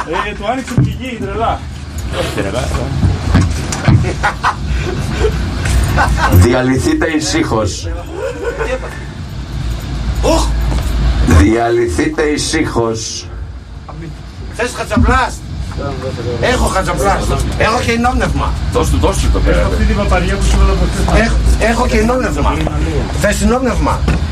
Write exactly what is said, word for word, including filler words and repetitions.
Ε, του άνοιξε πηγή, τρελά. Τρελά. Διαλυθείτε ησύχως. Διαλυθείτε ησύχως. Θες χατσαπλάς? Έχω χατσαπλάς. Έχω και ενόπνευμα. Δώσ' του, δώσ' του το πέρα. Αυτή την παπαριά που σου έδωσα. Έχω και ενόπνευμα. Θες ενόπνευμα?